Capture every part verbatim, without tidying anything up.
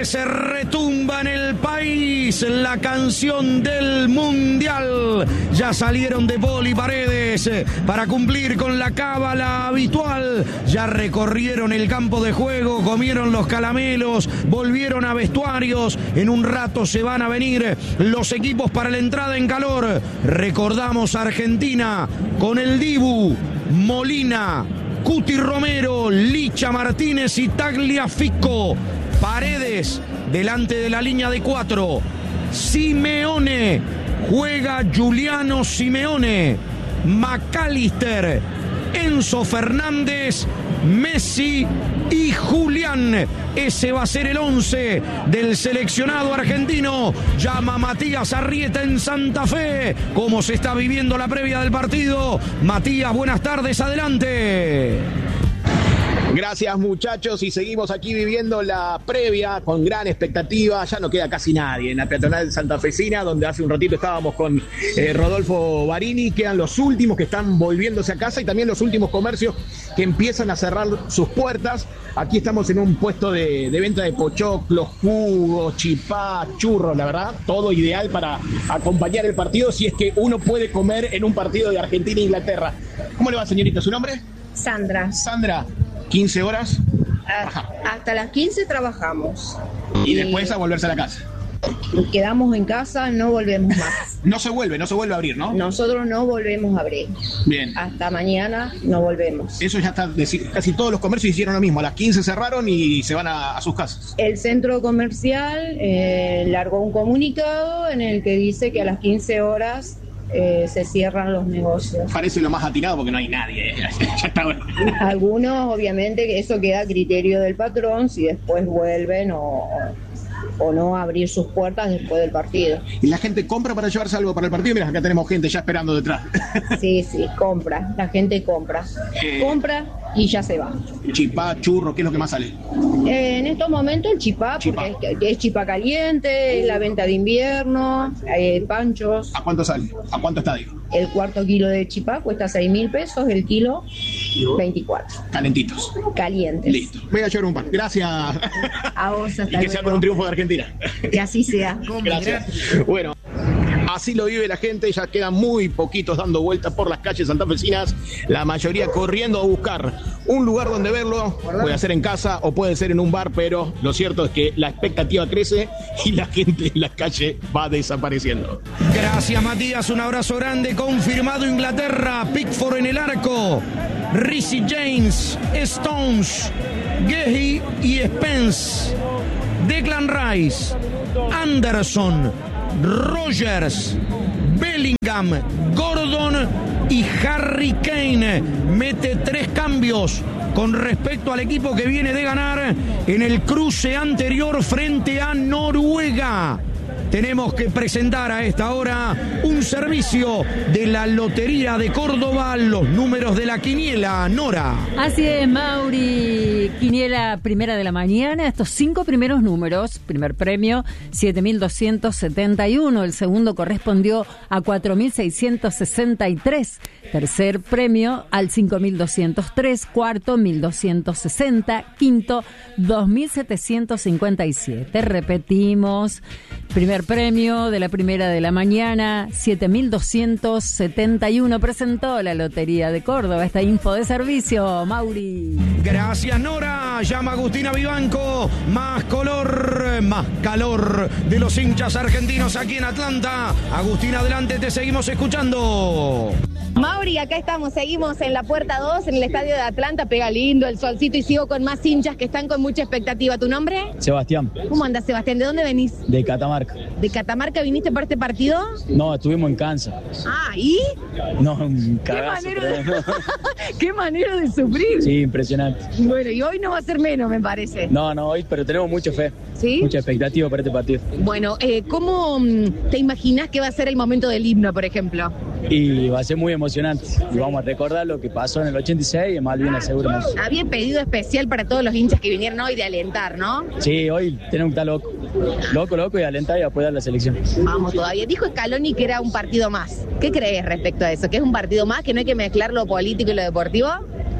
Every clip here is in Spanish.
Se retumba en el país la canción del Mundial. Ya salieron De Paul y Paredes para cumplir con la cábala habitual. Ya recorrieron el campo de juego, comieron los caramelos, volvieron a vestuarios. En un rato se van a venir los equipos para la entrada en calor. Recordamos a Argentina con el Dibu, Molina, Cuti Romero, Licha Martínez y Tagliafico. Paredes delante de la línea de cuatro. Simeone, juega Giuliano Simeone. McAllister, Enzo Fernández, Messi y Julián. Ese va a ser el once del seleccionado argentino. Llama Matías Arrieta en Santa Fe. ¿Cómo se está viviendo la previa del partido? Matías, buenas tardes, adelante. Gracias, muchachos, y seguimos aquí viviendo la previa con gran expectativa. Ya no queda casi nadie en la peatonal santafesina, donde hace un ratito estábamos con eh, Rodolfo Barini. Quedan los últimos que están volviéndose a casa y también los últimos comercios que empiezan a cerrar sus puertas. Aquí estamos en un puesto de, de venta de pochoclos, jugos, chipá, churros, la verdad, todo ideal para acompañar el partido, si es que uno puede comer en un partido de Argentina e Inglaterra. ¿Cómo le va, señorita? ¿Su nombre? Sandra. Sandra. quince horas. Ajá. Hasta las quince trabajamos. Y, y después a volverse a la casa. Quedamos en casa, no volvemos más. No se vuelve, no se vuelve a abrir, ¿no? Nosotros no volvemos a abrir. Bien. Hasta mañana no volvemos. Eso ya está, casi todos los comercios hicieron lo mismo. A las quince cerraron y se van a, a sus casas. El centro comercial eh, largó un comunicado en el que dice que a las quince horas Eh, se cierran los negocios. Parece lo más atinado porque no hay nadie. Ya está bueno. Algunos, obviamente, que eso queda a criterio del patrón si después vuelven o, o no abrir sus puertas después del partido. ¿Y la gente compra para llevarse algo para el partido? Mira, acá tenemos gente ya esperando detrás. Sí, sí, compra. La gente compra. Eh, compra y ya se va. Chipá, churro, ¿qué es lo que más sale? Eh, en estos momentos el chipá, chipá. porque es, es chipá caliente, la venta de invierno, hay panchos. ¿A cuánto sale? ¿A cuánto está, digo? El cuarto kilo de chipá cuesta seis mil pesos, el kilo veinticuatro. Calentitos. Calientes. Listo. Voy a llevar un pan. Gracias. A vos, hasta Y que luego. sea con un triunfo de Argentina. Que así sea. Gracias. Bueno. Así lo vive la gente, ya quedan muy poquitos dando vueltas por las calles santafesinas, la mayoría corriendo a buscar un lugar donde verlo, puede ser en casa o puede ser en un bar, pero lo cierto es que la expectativa crece y la gente en la calle va desapareciendo. Gracias, Matías, un abrazo grande. Confirmado Inglaterra, Pickford en el arco, Reece James, Stones, Gehi y Spence, Declan Rice, Anderson, Rogers, Bellingham, Gordon y Harry Kane. Mete tres cambios con respecto al equipo que viene de ganar en el cruce anterior frente a Noruega. Tenemos que presentar a esta hora un servicio de la Lotería de Córdoba, los números de la quiniela. Nora. Así es, Mauri. Quiniela primera de la mañana. Estos cinco primeros números. Primer premio, siete mil doscientos setenta y uno. El segundo correspondió a cuatro mil seiscientos sesenta y tres. Tercer premio al cinco mil doscientos tres. Cuarto, mil doscientos sesenta. Quinto, dos mil setecientos cincuenta y siete. Repetimos. Primer premio de la primera de la mañana, siete mil doscientos setenta y uno. Presentó la Lotería de Córdoba. Esta info de servicio, Mauri. Gracias, Nora. Llama Agustina Vivanco. Más color, más calor de los hinchas argentinos aquí en Atlanta. Agustina, adelante, te seguimos escuchando. Mauri, acá estamos, seguimos en la puerta dos, en el estadio de Atlanta, pega lindo el solcito y sigo con más hinchas que están con mucha expectativa. ¿Tu nombre? Sebastián. ¿Cómo andas, Sebastián? ¿De dónde venís? De Catamarca. ¿De Catamarca viniste para este partido? No, estuvimos en Kansas. Ah, ¿y? No, un cagazo. ¿Qué manera de... ¿Qué manera de sufrir? Sí, impresionante. Bueno, y hoy no va a ser menos, me parece. No, no, hoy, pero tenemos mucha fe. ¿Sí? Mucha expectativa para este partido. Bueno, eh, ¿cómo te imaginas que va a ser el momento del himno, por ejemplo? Y va a ser muy emocionante. Y vamos a recordar lo que pasó en el ochenta y seis y Malvinas seguramente. Había pedido especial para todos los hinchas que vinieron hoy de alentar, ¿no? Sí, hoy tenemos que estar loco. Loco, loco y alentar y apoyar la selección. Vamos todavía. Dijo Scaloni que era un partido más. ¿Qué crees respecto a eso? ¿Que es un partido más? ¿Que no hay que mezclar lo político y lo deportivo?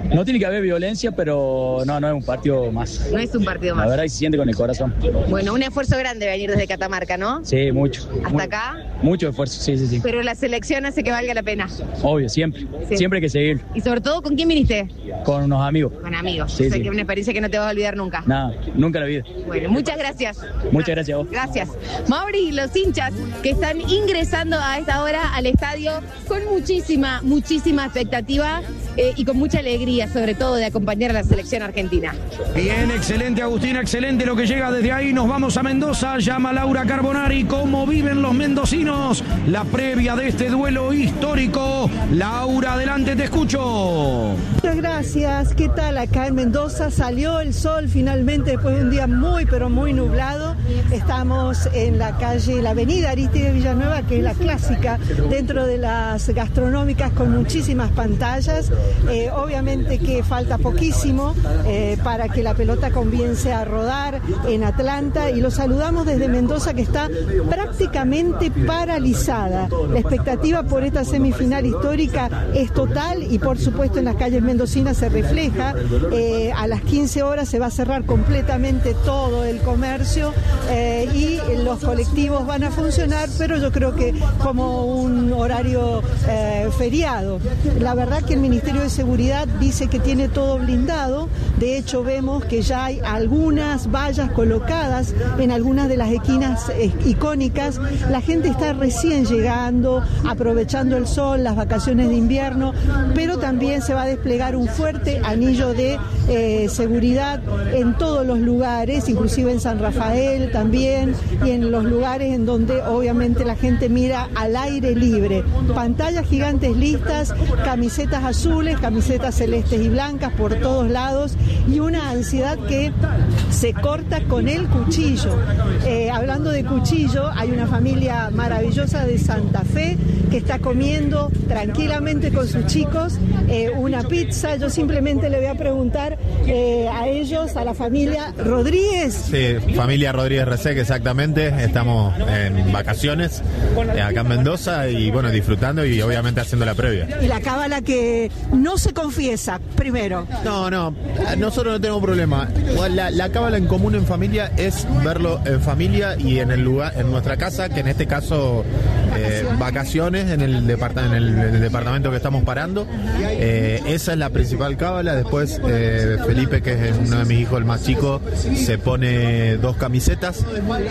No tiene que haber violencia, pero no, no es un partido más. No es un partido más. La verdad, y se siente con el corazón. Bueno, un esfuerzo grande venir desde Catamarca, ¿no? Sí, mucho. ¿Hasta Muy, acá? Mucho esfuerzo, sí, sí, sí. Pero la selección hace que valga la pena. Obvio, siempre. Sí. Siempre hay que seguir. Y sobre todo, ¿con quién viniste? Con unos amigos. Con amigos. Sí, o sea, sí. que es una experiencia que no te vas a olvidar nunca. Nada, nunca la vida. Bueno, muchas gracias. Muchas gracias a vos. Gracias. Mauri y los hinchas que están ingresando a esta hora al estadio con muchísima, muchísima expectativa eh, y con mucha alegría, sobre todo de acompañar a la selección argentina. Bien, excelente Agustina, excelente lo que llega desde ahí. Nos vamos a Mendoza, llama Laura Carbonari. ¿Cómo viven los mendocinos la previa de este duelo histórico? Laura, adelante, te escucho. Muchas gracias. ¿Qué tal? Acá en Mendoza salió el sol finalmente después de un día muy pero muy nublado. Estamos en la calle, la avenida Arístide Villanueva, que es la clásica dentro de las gastronómicas con muchísimas pantallas. Eh, obviamente que falta poquísimo eh, para que la pelota comience a rodar en Atlanta y lo saludamos desde Mendoza, que está prácticamente paralizada. La expectativa por esta semifinal histórica es total y por supuesto en las calles mendocinas se refleja. Eh, a las quince horas se va a cerrar completamente todo el comercio eh, y los colectivos van a funcionar, pero yo creo que como un horario eh, feriado. La verdad que el Ministerio de Seguridad dice que tiene todo blindado. De hecho vemos que ya hay algunas vallas colocadas en algunas de las esquinas eh, icónicas. La gente está recién llegando, aprovechando el sol, las vacaciones de invierno, pero también se va a desplegar un fuerte anillo de eh, seguridad en todos los lugares, inclusive en San Rafael también, y en los lugares en donde obviamente la gente mira al aire libre. Pantallas gigantes listas, camisetas azules, camisetas celestes y blancas por todos lados, y una ansiedad que se corta con el cuchillo. Eh, hablando de cuchillo, hay una familia maravillosa de Santa Fe que está comiendo tranquilamente con sus chicos eh, una pizza. Yo simplemente le voy a preguntar eh, a ellos, a la familia Rodríguez. Sí, familia Rodríguez Resec, exactamente. Estamos en vacaciones eh, acá en Mendoza y bueno, disfrutando y obviamente haciendo la previa. Y la cábala que no se confiesa, primero. No, no, nosotros no tenemos problema. La, la cábala en común en familia es verlo en familia y en el lugar, en nuestra casa, que en este caso eh, vacaciones en el, departa, en, el, en el departamento que estamos parando. Eh, esa es la principal cábala. Después eh, Felipe, que es uno de mis hijos, el más chico, se pone dos camisetas,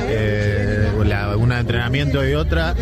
eh, la, una de entrenamiento y otra.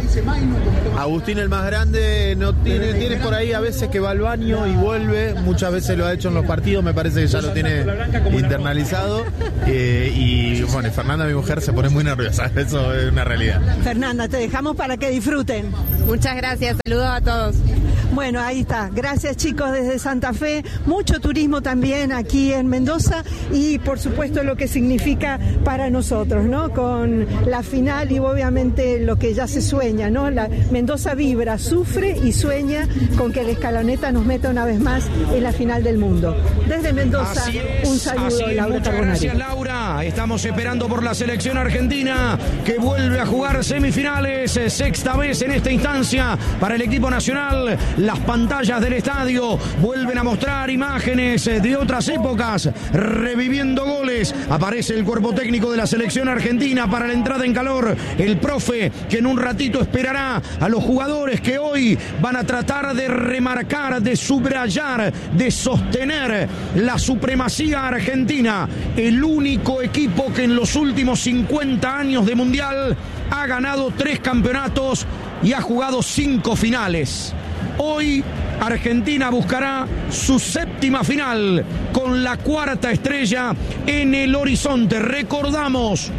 Agustín, el más grande, no tiene, tiene por ahí a veces que va al baño y vuelve. Muchas veces lo ha hecho en los partidos, me parece que ya lo tiene internalizado. Eh, y bueno, Fernanda, mi mujer, se pone muy nerviosa. Eso es una realidad. Fernanda, te dejamos para que disfruten. Muchas gracias, saludos a todos. Bueno, ahí está. Gracias, chicos, desde Santa Fe. Mucho turismo también aquí en Mendoza y, por supuesto, lo que significa para nosotros, ¿no? Con la final y, obviamente, lo que ya se sueña, ¿no? La Mendoza vibra, sufre y sueña con que la Escaloneta nos meta una vez más en la final del mundo. Desde Mendoza, es, un saludo, Laura Carbonari. Gracias, Laura. Estamos esperando por la selección argentina que vuelve a jugar semifinales, sexta vez en esta instancia para el equipo nacional. Las pantallas del estadio vuelven a mostrar imágenes de otras épocas, reviviendo goles. Aparece el cuerpo técnico de la selección argentina para la entrada en calor. El profe que en un ratito esperará a los jugadores que hoy van a tratar de remarcar, de subrayar, de sostener la supremacía argentina. El único equipo que en los últimos cincuenta años de mundial ha ganado tres campeonatos y ha jugado cinco finales. Hoy Argentina buscará su séptima final con la cuarta estrella en el horizonte. Recordamos,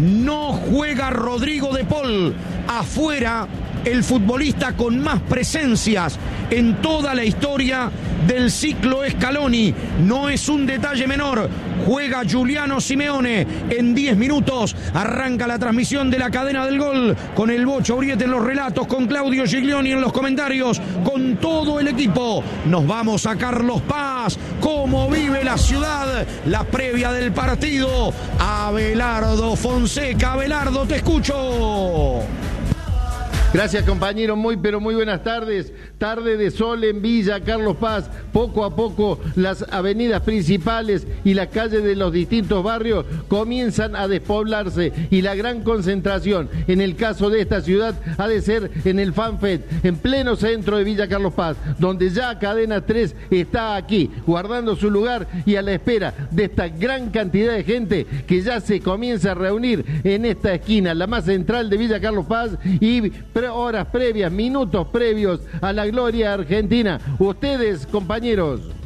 no juega Rodrigo de Paul. Afuera, el futbolista con más presencias en toda la historia del ciclo Scaloni. No es un detalle menor. Juega Giuliano Simeone. En diez minutos arranca la transmisión de la cadena del gol con el Bocho Uriete en los relatos, con Claudio Giglioni en los comentarios, con todo el equipo. Nos vamos a Carlos Paz. Cómo vive la ciudad, la previa del partido. Abelardo Fonseca. Abelardo, te escucho. Gracias, compañero. Muy, pero muy buenas tardes. Tarde de sol en Villa Carlos Paz. Poco a poco las avenidas principales y las calles de los distintos barrios comienzan a despoblarse y la gran concentración, en el caso de esta ciudad, ha de ser en el FanFest, en pleno centro de Villa Carlos Paz, donde ya Cadena tres está aquí, guardando su lugar y a la espera de esta gran cantidad de gente que ya se comienza a reunir en esta esquina, la más central de Villa Carlos Paz, y horas previas, minutos previos a la gloria argentina. Ustedes, compañeros.